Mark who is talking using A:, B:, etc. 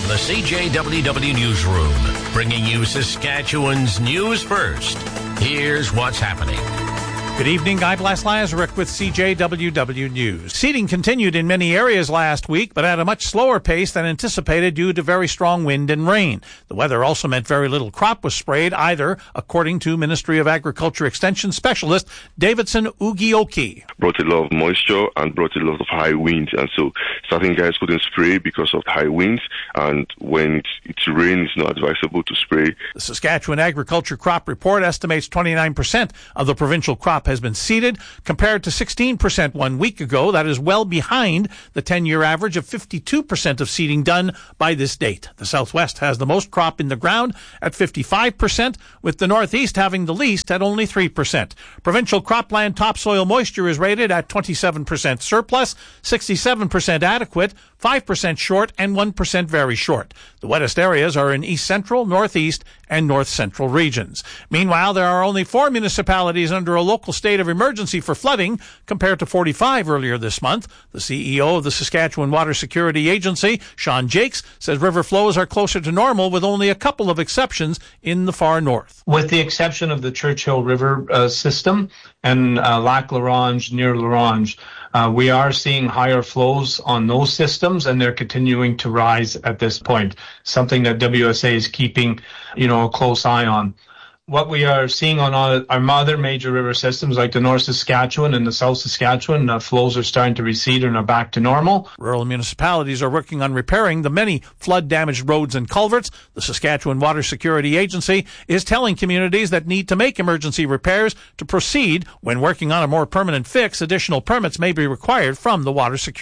A: the CJWW Newsroom, bringing you Saskatchewan's news first. Here's what's happening.
B: Good evening, I'm Blas Lazaruk with CJWW News. Seeding continued in many areas last week, but at a much slower pace than anticipated due to very strong wind and rain. The weather also meant very little crop was sprayed either, according to Ministry of Agriculture Extension Specialist Davidson Ugioki.
C: Brought a lot of moisture and brought a lot of high winds, and so certain guys couldn't spray because of high winds, and when it's rain, it's not advisable to spray.
B: The Saskatchewan Agriculture Crop Report estimates 29% of the provincial crop has been seeded, compared to 16% 1 week ago. That is well behind the 10-year average of 52% of seeding done by this date. The Southwest has the most crop in the ground at 55%, with the Northeast having the least at only 3%. Provincial cropland topsoil moisture is rated at 27% surplus, 67% adequate, 5% short, and 1% very short. The wettest areas are in East Central, Northeast, and North Central regions. Meanwhile, there are only 4 municipalities under a local state of emergency for flooding, compared to 45 earlier this month. The CEO of the Saskatchewan Water Security Agency, Sean Jakes, says river flows are closer to normal, with only a couple of exceptions in the far north.
D: With the exception of the Churchill River system and Lac La Ronge near La Ronge, we are seeing higher flows on those systems, and they're continuing to rise at this point, something that WSA is keeping, a close eye on. What we are seeing on our other major river systems, like the North Saskatchewan and the South Saskatchewan, flows are starting to recede and are back to normal.
B: Rural municipalities are working on repairing the many flood-damaged roads and culverts. The Saskatchewan Water Security Agency is telling communities that need to make emergency repairs to proceed. When working on a more permanent fix, additional permits may be required from the Water Security